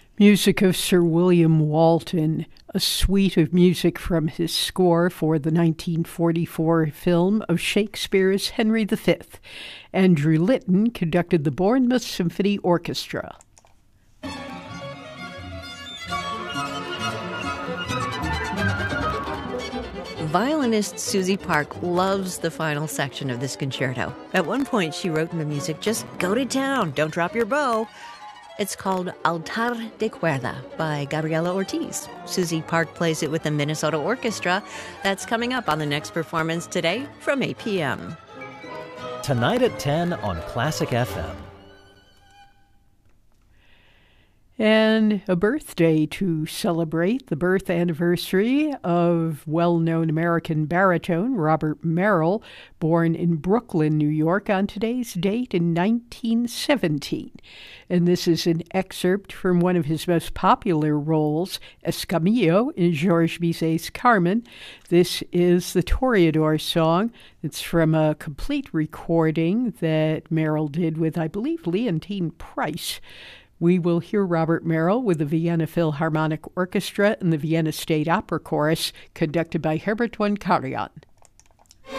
Music of Sir William Walton, a suite of music from his score for the 1944 film of Shakespeare's Henry V. Andrew Litton conducted the Bournemouth Symphony Orchestra. Violinist Susie Park loves the final section of this concerto. At one point, she wrote in the music, "Just go to town, don't drop your bow." It's called Altar de Cuerda by Gabriela Ortiz. Susie Park plays it with the Minnesota Orchestra. That's coming up on the next performance today from 8 p.m. Tonight at 10 on Classic FM. And a birthday to celebrate, the birth anniversary of well-known American baritone Robert Merrill, born in Brooklyn, New York, on today's date in 1917. And this is an excerpt from one of his most popular roles, Escamillo, in Georges Bizet's Carmen. This is the Toreador song. It's from a complete recording that Merrill did with, I believe, Leontine Price. We will hear Robert Merrill with the Vienna Philharmonic Orchestra and the Vienna State Opera Chorus, conducted by Herbert von Karajan.